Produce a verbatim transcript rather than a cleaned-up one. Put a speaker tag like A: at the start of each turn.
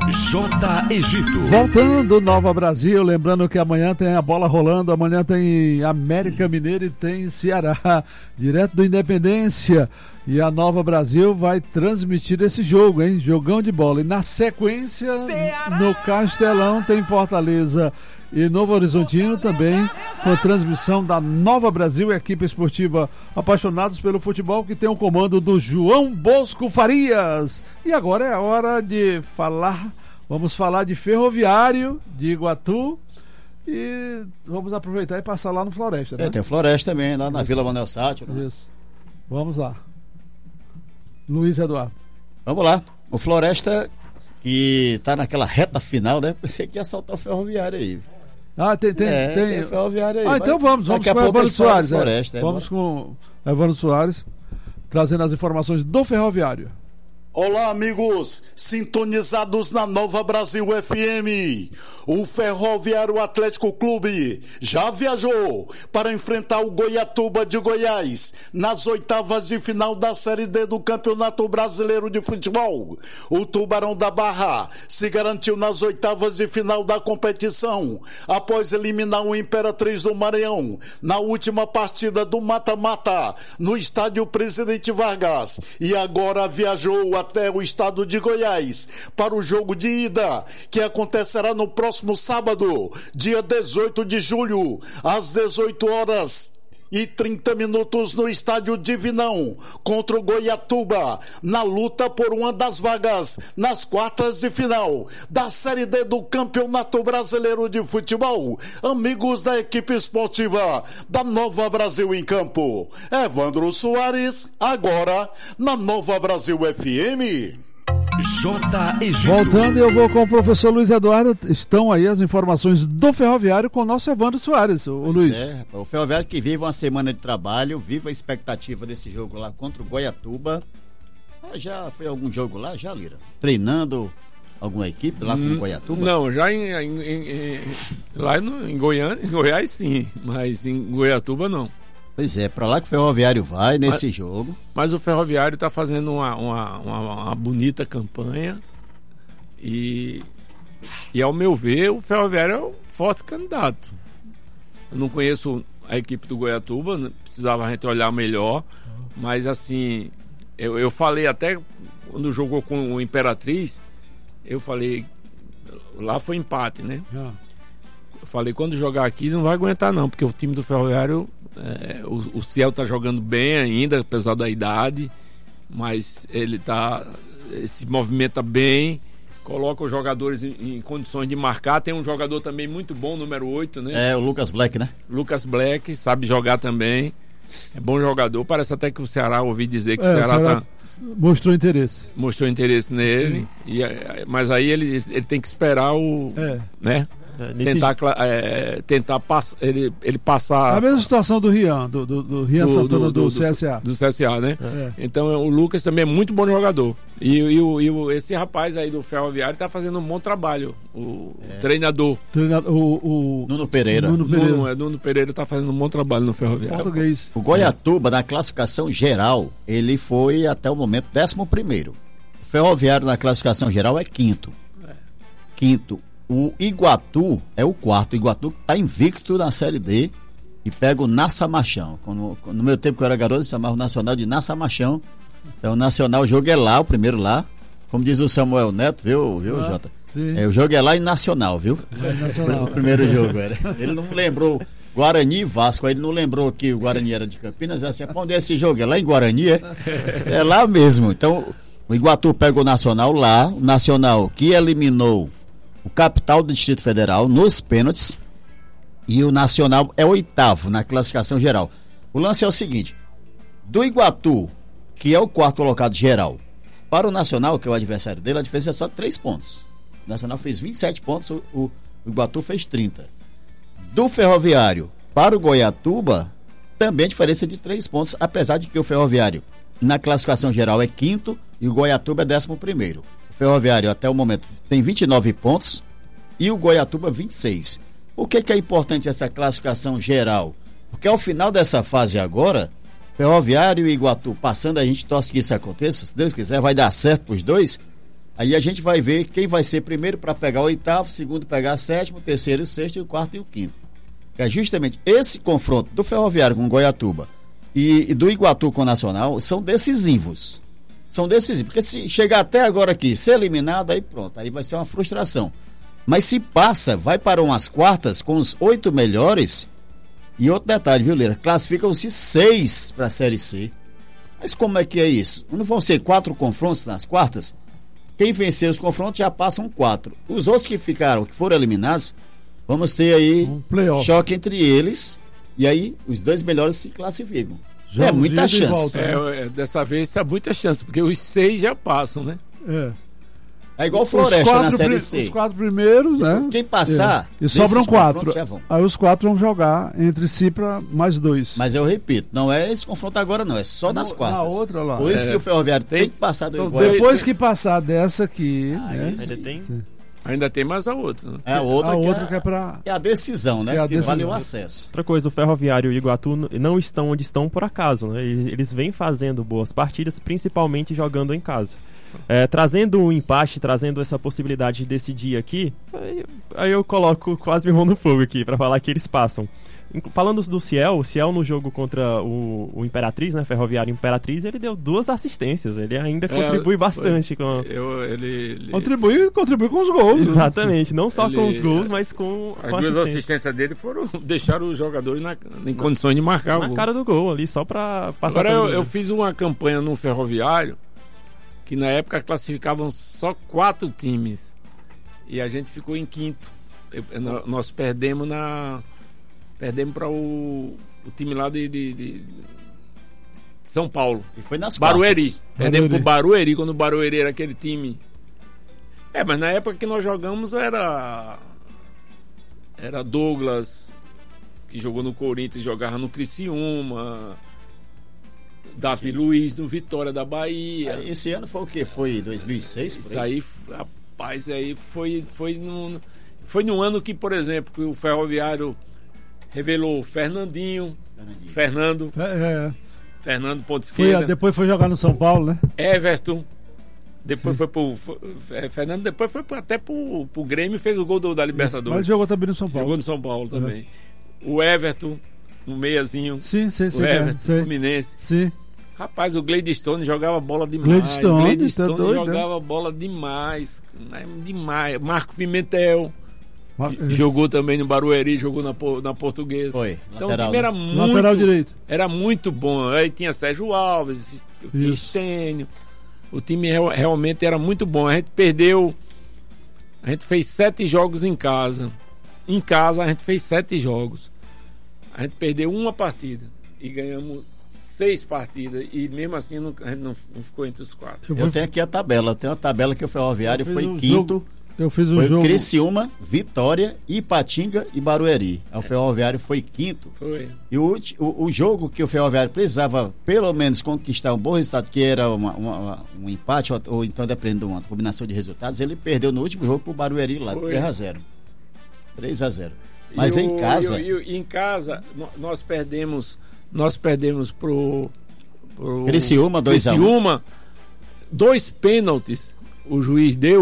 A: J. Egito.
B: Voltando, Nova Brasil, lembrando que amanhã tem a bola rolando, amanhã tem América Mineiro e tem Ceará, direto do Independência. E a Nova Brasil vai transmitir esse jogo, hein? Jogão de bola. E na sequência, Ceará! No Castelão tem Fortaleza e Novo Horizontino também, com a transmissão da Nova Brasil, equipe esportiva apaixonados pelo futebol, que tem o comando do João Bosco Farias. E agora é a hora de falar, vamos falar de Ferroviário, de Iguatu, e vamos aproveitar e passar lá no Floresta, né?
C: É, tem o Floresta também, lá na Vila Manuel Sátiro. Né?
B: Isso. Vamos lá. Luiz Eduardo.
C: Vamos lá. O Floresta, que tá naquela reta final, né? Pensei que ia soltar o Ferroviário aí.
B: Ah, tem, tem,
C: é,
B: tem.
C: tem o Ferroviário aí.
B: Ah, então vamos, vamos com o Evandro Soares.
C: Floresta,
B: é.
C: É,
B: vamos com o Evandro Soares, trazendo as informações do Ferroviário.
D: Olá, amigos, sintonizados na Nova Brasil F M. O Ferroviário Atlético Clube já viajou para enfrentar o Goiatuba de Goiás nas oitavas de final da Série D do Campeonato Brasileiro de Futebol. O Tubarão da Barra se garantiu nas oitavas de final da competição após eliminar o Imperatriz do Maranhão na última partida do mata-mata no estádio Presidente Vargas, e agora viajou a até o estado de Goiás para o jogo de ida, que acontecerá no próximo sábado, dia dezoito de julho, às dezoito horas e trinta minutos no estádio Divinão, contra o Goiatuba, na luta por uma das vagas nas quartas de final da Série D do Campeonato Brasileiro de Futebol. Amigos da equipe esportiva da Nova Brasil em Campo. Evandro Soares, agora na Nova Brasil F M.
A: J. Egito.
B: Voltando, eu vou com o professor Luiz Eduardo. Estão aí as informações do Ferroviário com o nosso Evandro Soares, o, o Luiz.
C: É, o Ferroviário que vive uma semana de trabalho, vive a expectativa desse jogo lá contra o Goiatuba. Ah, já foi algum jogo lá, já, Lira? Treinando alguma equipe lá com o Goiatuba?
E: Não, já em, em, em, em, lá no, em Goiânia, em Goiás sim, mas em Goiatuba não.
C: Pois é, pra lá que o Ferroviário vai nesse
E: mas,
C: jogo.
E: Mas o Ferroviário tá fazendo uma, uma, uma, uma bonita campanha e, e, ao meu ver, o Ferroviário é um forte candidato. Eu não conheço a equipe do Goiatuba, precisava a gente olhar melhor, mas assim, eu, eu falei até quando jogou com o Imperatriz, eu falei, lá foi empate, né?
B: Ah.
E: Eu falei, quando jogar aqui não vai aguentar não, porque o time do Ferroviário... É, o, o Ciel tá jogando bem ainda, apesar da idade, mas ele tá, se movimenta bem, coloca os jogadores em, em condições de marcar. Tem um jogador também muito bom, número oito, né?
C: É, o Lucas Black, né?
E: Lucas Black, sabe jogar também, é bom jogador. Parece até que o Ceará, ouvi dizer que
B: é,
E: o Ceará,
B: o Ceará
E: tá,
B: mostrou interesse.
E: Mostrou interesse nele, e, mas aí ele, ele tem que esperar o...
B: É.
E: né? Tentar, é, tentar pass, ele, ele passar.
B: A mesma situação do Rian, do, do, do Rian do, Santana do, do, do C S A.
E: Do C S A, né?
B: É.
E: Então o Lucas também é muito bom jogador. E, e, o, e o, esse rapaz aí do Ferroviário tá fazendo um bom trabalho. O é. treinador.
B: Treinador o, o...
C: Nuno Pereira.
B: Nuno Pereira.
E: Nuno, é, Nuno Pereira tá fazendo um bom trabalho no Ferroviário.
B: Português.
C: O Goiatuba, na classificação geral, ele foi até o momento décimo primeiro. O Ferroviário na classificação geral é quinto. É. Quinto. O Iguatu é o quarto. O Iguatu está invicto na Série D e pega o Nassamachão. Quando, no meu tempo que eu era garoto, eles chamavam o Nacional de Nassamachão. Então o Nacional, o jogo é lá, o primeiro lá. Como diz o Samuel Neto, viu, viu ah, Jota? É, o jogo é lá em Nacional, viu?
B: É Nacional.
C: O primeiro jogo era. Ele não lembrou Guarani e Vasco, aí ele não lembrou que o Guarani era de Campinas. É assim, onde é esse jogo? É lá em Guarani, é? É lá mesmo. Então o Iguatu pega o Nacional lá. O Nacional que eliminou o capital do Distrito Federal nos pênaltis, e o Nacional é oitavo na classificação geral. O lance é o seguinte: do Iguatu, que é o quarto colocado geral, para o Nacional, que é o adversário dele, a diferença é só três pontos. O Nacional fez vinte e sete pontos, o, o Iguatu fez trinta. Do Ferroviário para o Goiatuba, também a diferença é de três pontos, apesar de que o Ferroviário na classificação geral é quinto e o Goiatuba é décimo primeiro. Ferroviário até o momento tem vinte e nove pontos e o Goiatuba vinte e seis. Por que que é importante essa classificação geral? Porque ao final dessa fase agora, Ferroviário e Iguatu passando, a gente torce que isso aconteça, se Deus quiser vai dar certo para os dois. Aí a gente vai ver quem vai ser primeiro para pegar o oitavo, segundo pegar o sétimo, terceiro e o sexto, e o quarto e o quinto. É justamente esse confronto do Ferroviário com o Goiatuba e, e do Iguatu com o Nacional são decisivos. São decisivos, porque se chegar até agora aqui, ser eliminado, aí pronto, aí vai ser uma frustração. Mas se passa, vai para umas quartas com os oito melhores. E outro detalhe, viu, Lira? Classificam-se seis para a Série C. Mas como é que é isso? Não vão ser quatro confrontos nas quartas? Quem vencer os confrontos já passam quatro. Os outros que ficaram, que foram eliminados, vamos ter aí
B: um
C: choque entre eles. E aí os dois melhores se classificam.
B: Já
C: é muita chance.
B: Volta, né?
E: é, dessa vez está muita chance, porque os seis já passam, né?
B: É.
C: É igual Floresta na Série C.
B: Os quatro primeiros, né?
C: Quem passar...
B: É. E sobram quatro. Aí os quatro vão jogar entre si para mais dois.
C: Mas eu repito, não é esse confronto agora não, é só nas quartas.
B: Na outra lá.
C: Por isso
B: é.
C: que o Ferroviário tem, tem que passar do Iguatu.
B: Depois que passar dessa aqui...
C: Ah,
B: né?
F: Ainda tem...
E: Ainda tem mais a outra. Né?
C: É a outra,
B: a
C: que,
B: outra
C: é,
B: que é pra...
C: é a decisão, né?
B: É a
C: que
B: decisão.
C: vale o acesso.
F: Outra coisa, o Ferroviário e o Iguatu não estão onde estão por acaso, né? Eles vêm fazendo boas partidas, principalmente jogando em casa. É, trazendo um empate, trazendo essa possibilidade de decidir aqui, aí, aí eu coloco quase minha mão no fogo aqui para falar que eles passam. Falando do Ciel, o Ciel no jogo contra o, o Imperatriz, né, Ferroviário Imperatriz, ele deu duas assistências, ele ainda contribui é, bastante. Com...
E: Eu, ele, ele...
B: Contribui, contribui com os gols.
F: Exatamente, não só
E: ele,
F: com os gols, mas com,
E: as
F: com
E: duas
F: assistência.
E: assistências dele foram deixar os jogadores na, em condições de marcar
F: na
E: o gol.
F: cara do gol ali, só para passar.
E: Agora eu, eu fiz uma campanha no Ferroviário que na época classificavam só quatro times e a gente ficou em quinto. Eu, nós perdemos na perdemos para o, o time lá de, de, de São Paulo.
C: E foi nas
E: Barueri.
C: quartas.
E: Perdemos para o Barueri, quando o Barueri era aquele time. É, mas na época que nós jogamos era era Douglas, que jogou no Corinthians, jogava no Criciúma, Davi Luiz no Vitória da Bahia.
C: Esse ano foi o quê? Foi dois mil e seis?
E: Isso aí, rapaz, aí foi, foi, no, foi no ano que, por exemplo, que o Ferroviário revelou Fernandinho, Fernandinho. Fernando,
B: é, é.
E: Fernando ponto esquerda.
B: Foi, depois foi jogar no São Paulo, né?
E: Everton. Depois Sim. foi pro. Foi, Fernando depois foi pro, até pro, pro Grêmio e fez o gol do, da Libertadores.
B: Mas jogou também no São Paulo.
E: Jogou no São Paulo também. É. O Everton, um meiazinho.
B: Sim, sim, sim.
E: O Everton,
B: é,
E: Fluminense.
B: Sim.
E: Rapaz, o Gladstone jogava bola demais.
B: Gladstone,
E: Gladstone
B: tá doido,
E: jogava
B: né?
E: bola demais. Demais. Marco Pimentel. Mar... Jogou também no Barueri, jogou na, na Portuguesa.
C: Foi.
E: Então
C: lateral,
E: o time era
C: né?
E: muito.
B: Lateral direito.
E: Era muito bom. Aí tinha Sérgio Alves, tinha Estênio. O time realmente era muito bom. A gente perdeu. A gente fez sete jogos em casa. Em casa a gente fez sete jogos. A gente perdeu uma partida e ganhamos seis partidas. E mesmo assim não, a gente não, não ficou entre os quatro.
C: Eu tenho aqui a tabela. Eu tenho a tabela que o Ferroviário foi
B: um
C: quinto.
B: Jogo. Eu fiz um
C: foi
B: jogo.
C: Criciúma, Vitória, Ipatinga e Barueri. O Ferroviário foi quinto.
E: Foi.
C: E o, o, o jogo que o Ferroviário precisava, pelo menos, conquistar um bom resultado, que era uma, uma, um empate, ou, ou então dependendo de uma combinação de resultados, ele perdeu no último jogo pro Barueri lá, três a zero. três a zero. Mas
E: e
C: em
E: o,
C: casa.
E: E, e, em casa, nós perdemos. Nós perdemos pro. pro
C: Criciúma, dois a um.
E: Criciúma, dois pênaltis. O juiz deu.